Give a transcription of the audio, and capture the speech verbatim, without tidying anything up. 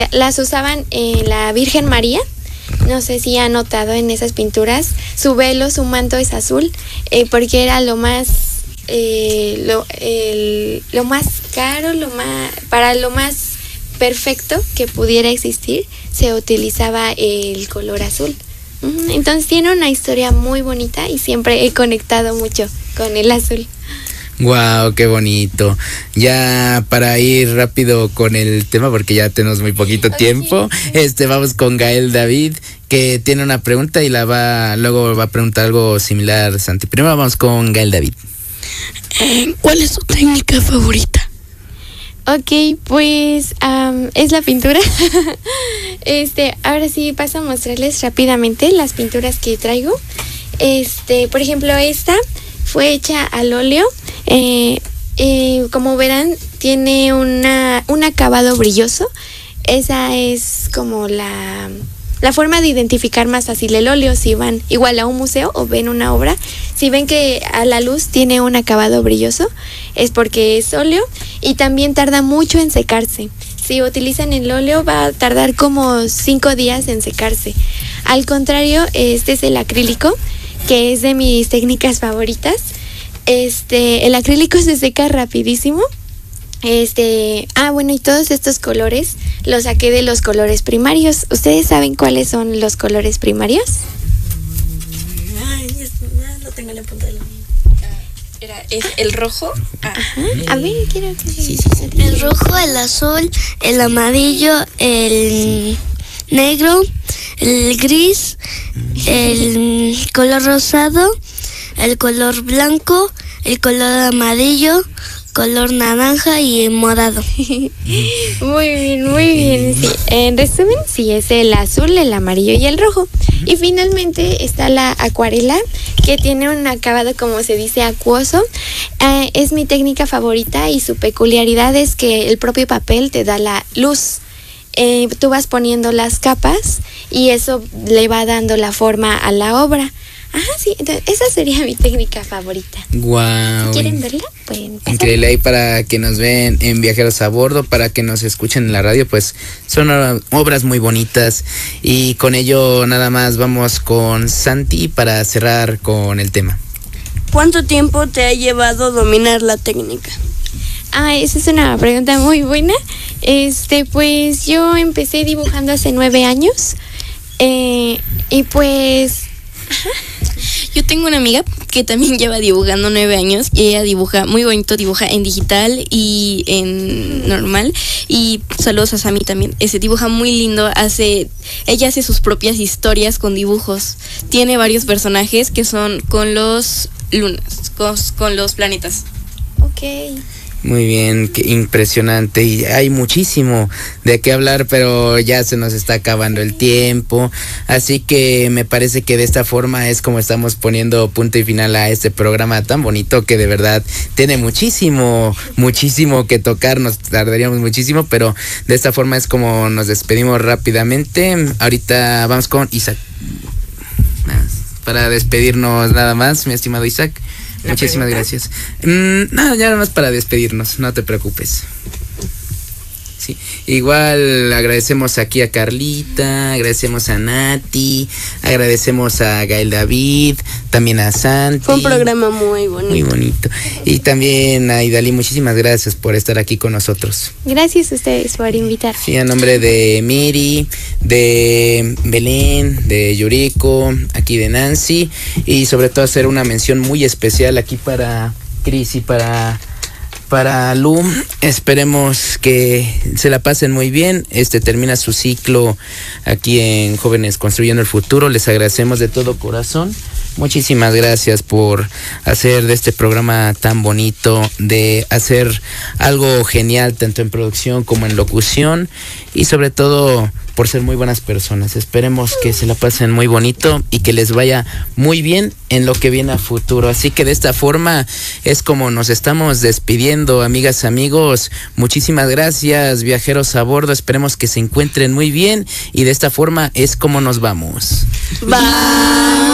las usaban en la Virgen María. No sé si ha notado en esas pinturas, su velo, su manto es azul, eh, porque era lo más, eh, lo, el, lo más caro, lo más, para lo más perfecto que pudiera existir, se utilizaba el color azul. Entonces tiene una historia muy bonita y siempre he conectado mucho con el azul. Wow, qué bonito. Ya para ir rápido con el tema, porque ya tenemos muy poquito okay. tiempo, este vamos con Gael David, que tiene una pregunta y la va, luego va a preguntar algo similar, Santi. Primero vamos con Gael David. Eh, ¿Cuál es tu técnica favorita? Ok, pues um, es la pintura. este, ahora sí paso a mostrarles rápidamente las pinturas que traigo. Este, por ejemplo, esta fue hecha al óleo. Eh, eh, como verán, tiene una, un acabado brilloso. Esa es como la, la forma de identificar más fácil el óleo. Si van igual a un museo o ven una obra, si ven que a la luz tiene un acabado brilloso, es porque es óleo y también tarda mucho en secarse. Si utilizan el óleo va a tardar como cinco días en secarse. Al contrario, este es el acrílico, que es de mis técnicas favoritas. Este, el acrílico se seca rapidísimo. Este, ah, bueno, y todos estos colores los saqué de los colores primarios. ¿Ustedes saben cuáles son los colores primarios? Ay, ya lo tengo en la punta de la mano. Era es el rojo. Ah. Ajá. A ver, quiero que sí, sí, sí. El rojo, el azul, el amarillo, el negro, el gris, el color rosado, el color blanco, el color amarillo, color naranja y morado. Muy bien, muy bien. Sí. En resumen, sí, es el azul, el amarillo y el rojo. Y finalmente está la acuarela, que tiene un acabado, como se dice, acuoso. Eh, es mi técnica favorita y su peculiaridad es que el propio papel te da la luz. Eh, tú vas poniendo las capas y eso le va dando la forma a la obra. Ajá, sí, entonces esa sería mi técnica favorita. Wow. Si quieren verla, pueden pasar. Increíble, ahí para que nos ven en Viajeros a Bordo, para que nos escuchen en la radio, pues son obras muy bonitas. Y con ello nada más vamos con Santi para cerrar con el tema. ¿Cuánto tiempo te ha llevado dominar la técnica? Ah, esa es una pregunta muy buena. Este, pues yo empecé dibujando hace nueve años. Eh, y pues... Ajá. Yo tengo una amiga que también lleva dibujando nueve años y ella dibuja muy bonito, dibuja en digital y en normal. Y saludos a Sammy también. Ese dibuja muy lindo, hace, ella hace sus propias historias con dibujos. Tiene varios personajes que son con los lunas, con, con los planetas. Ok. Muy bien, qué impresionante, y hay muchísimo de qué hablar, pero ya se nos está acabando el tiempo, así que me parece que de esta forma es como estamos poniendo punto y final a este programa tan bonito que de verdad tiene muchísimo, muchísimo que tocar, nos tardaríamos muchísimo, pero de esta forma es como nos despedimos rápidamente. Ahorita vamos con Isaac, para despedirnos nada más, mi estimado Isaac. Muchísimas gracias. Mm, nada, ya nada más para despedirnos, no te preocupes. Sí, igual agradecemos aquí a Carlita, agradecemos a Nati, agradecemos a Gael David, también a Santi. Fue un programa muy bonito. Muy bonito. Y también a Idalí, muchísimas gracias por estar aquí con nosotros. Gracias a ustedes por invitar. Sí, a nombre de Miri, de Belén, de Yuriko, aquí de Nancy, y sobre todo hacer una mención muy especial aquí para Cris y para... Para Lu, esperemos que se la pasen muy bien. Este termina su ciclo aquí en Jóvenes Construyendo el Futuro. Les agradecemos de todo corazón. Muchísimas gracias por hacer de este programa tan bonito, de hacer algo genial tanto en producción como en locución y sobre todo por ser muy buenas personas. Esperemos que se la pasen muy bonito y que les vaya muy bien en lo que viene a futuro. Así que de esta forma es como nos estamos despidiendo, amigas, amigos. Muchísimas gracias, viajeros a bordo. Esperemos que se encuentren muy bien y de esta forma es como nos vamos. Bye.